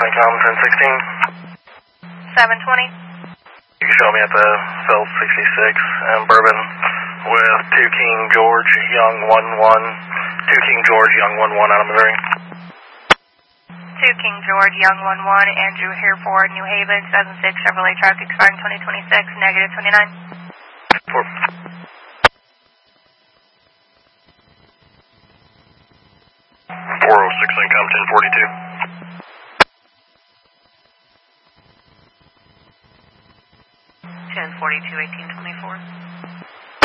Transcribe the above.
income 1016. 720. You can show me at the cell 66 and Bourbon with 2 King George Young 11. 2 King George Young 11 out of Missouri. 2 King George Young 11, Andrew Hereford, New Haven, 2006 Chevrolet truck expiring 2026, negative 29. 406 income 1042. 1042, 1824.